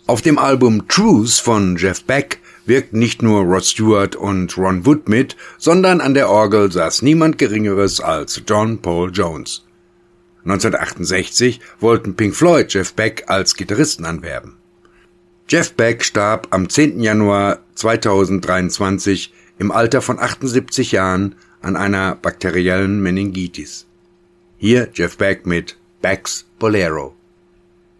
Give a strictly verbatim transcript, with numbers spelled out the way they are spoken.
Auf dem Album Truth von Jeff Beck wirkten nicht nur Rod Stewart und Ron Wood mit, sondern an der Orgel saß niemand Geringeres als John Paul Jones. neunzehnhundertachtundsechzig wollten Pink Floyd Jeff Beck als Gitarristen anwerben. Jeff Beck starb am zehnten Januar zweitausenddreiundzwanzig im Alter von achtundsiebzig Jahren an einer bakteriellen Meningitis. Hier Jeff Beck mit Beck's Bolero.